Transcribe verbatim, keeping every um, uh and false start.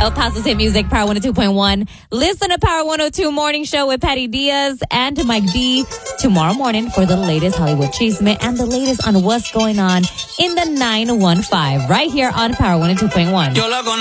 El Paso's Hit Music, Power one oh two point one. Listen to Power one oh two Morning Show with Patty Diaz and Mike D tomorrow morning for the latest Hollywood chisme and the latest on what's going on in the nine one five right here on Power one oh two point one.